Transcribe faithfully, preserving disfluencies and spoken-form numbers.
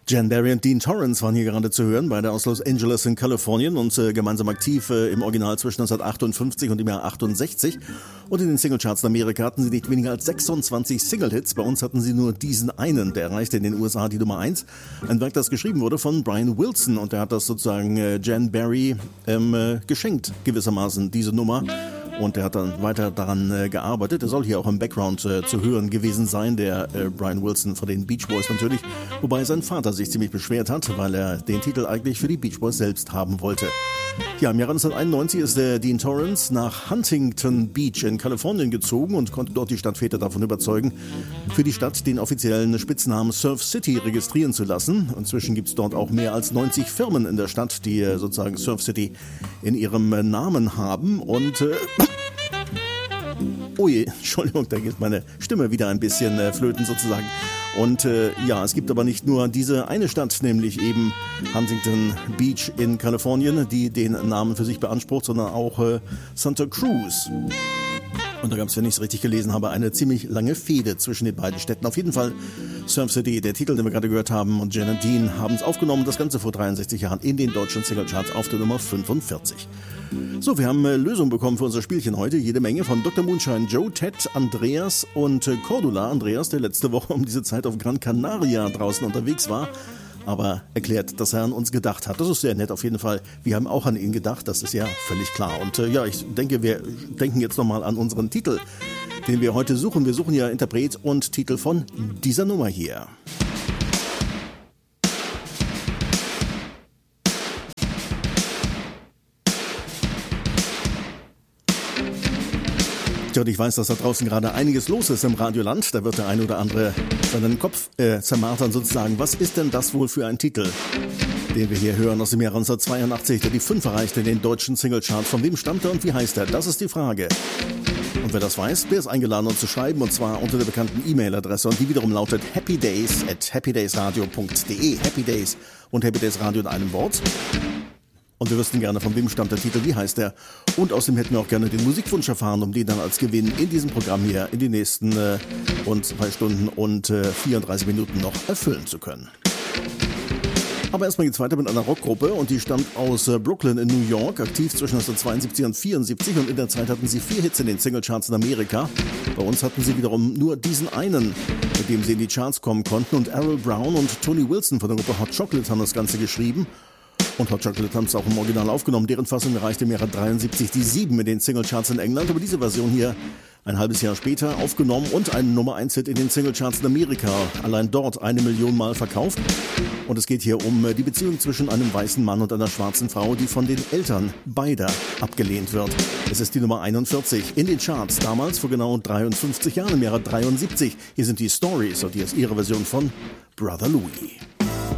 Jan Barry und Dean Torrance waren hier gerade zu hören, beide aus Los Angeles in Kalifornien und äh, gemeinsam aktiv äh, im Original zwischen neunzehnhundertachtundfünfzig und dem Jahr achtundsechzig. Und in den Singlecharts in Amerika hatten sie nicht weniger als sechsundzwanzig Single-Hits. Bei uns hatten sie nur diesen einen, der erreichte in den U S A die Nummer eins. Ein Werk, das geschrieben wurde von Brian Wilson und der hat das sozusagen äh, Jan Barry ähm, äh, geschenkt, gewissermaßen, diese Nummer. Und er hat dann weiter daran äh, gearbeitet. Er soll hier auch im Background äh, zu hören gewesen sein, der äh, Brian Wilson von den Beach Boys natürlich. Wobei sein Vater sich ziemlich beschwert hat, weil er den Titel eigentlich für die Beach Boys selbst haben wollte. Ja, im Jahre neunzehnhunderteinundneunzig ist der Dean Torrance nach Huntington Beach in Kalifornien gezogen und konnte dort die Stadtväter davon überzeugen, für die Stadt den offiziellen Spitznamen Surf City registrieren zu lassen. Inzwischen gibt es dort auch mehr als neunzig Firmen in der Stadt, die äh, sozusagen Surf City in ihrem äh, Namen haben. Und äh, oh je, Entschuldigung, da geht meine Stimme wieder ein bisschen äh, flöten sozusagen. Und äh, ja, es gibt aber nicht nur diese eine Stadt, nämlich eben Huntington Beach in Kalifornien, die den Namen für sich beansprucht, sondern auch äh, Santa Cruz. Und da gab es, wenn ich es richtig gelesen habe, eine ziemlich lange Fehde zwischen den beiden Städten. Auf jeden Fall Surf City, der Titel, den wir gerade gehört haben, und Jan und Dean haben es aufgenommen, das Ganze vor dreiundsechzig Jahren in den deutschen Singlecharts auf der Nummer fünfundvierzig. So, wir haben äh, Lösungen bekommen für unser Spielchen heute. Jede Menge von Doktor Moonshine, Joe, Ted, Andreas und äh, Cordula. Andreas, der letzte Woche um diese Zeit auf Gran Canaria draußen unterwegs war, aber erklärt, dass er an uns gedacht hat. Das ist sehr nett auf jeden Fall. Wir haben auch an ihn gedacht, das ist ja völlig klar. Und äh, ja, ich denke, wir denken jetzt nochmal an unseren Titel, den wir heute suchen. Wir suchen ja Interpret und Titel von dieser Nummer hier. Und ich weiß, dass da draußen gerade einiges los ist im Radioland. Da wird der ein oder andere seinen Kopf äh, zermartern sozusagen. Was ist denn das wohl für ein Titel, den wir hier hören aus dem Jahr neunzehnhundertzweiundachtzig, der die fünf erreichte in den deutschen Singlecharts? Von wem stammt er und wie heißt er? Das ist die Frage. Und wer das weiß, der ist eingeladen, uns zu schreiben, und zwar unter der bekannten E-Mail-Adresse, und die wiederum lautet happydays at happydaysradio punkt de. Happy Days und Happy Days Radio in einem Wort. Und wir wüssten gerne, von wem stammt der Titel, wie heißt der. Und außerdem hätten wir auch gerne den Musikwunsch erfahren, um den dann als Gewinn in diesem Programm hier in den nächsten äh, und zwei Stunden und äh, vierunddreißig Minuten noch erfüllen zu können. Aber erstmal geht's weiter mit einer Rockgruppe, und die stammt aus äh, Brooklyn in New York, aktiv zwischen neunzehnhundertzweiundsiebzig und vierundsiebzig, und in der Zeit hatten sie vier Hits in den Singlecharts in Amerika. Bei uns hatten sie wiederum nur diesen einen, mit dem sie in die Charts kommen konnten, und Errol Brown und Tony Wilson von der Gruppe Hot Chocolate haben das Ganze geschrieben. Und Hot Chocolate haben es auch im Original aufgenommen. Deren Fassung erreichte im Jahre dreiundsiebzig die sieben in den Singlecharts in England. Aber diese Version hier ein halbes Jahr später aufgenommen und ein Nummer eins Hit in den Singlecharts in Amerika. Allein dort eine Million Mal verkauft. Und es geht hier um die Beziehung zwischen einem weißen Mann und einer schwarzen Frau, die von den Eltern beider abgelehnt wird. Es ist die Nummer einundvierzig in den Charts, damals vor genau dreiundfünfzig Jahren, im Jahre dreiundsiebzig. Hier sind die Stories, und hier ist ihre Version von Brother Louie.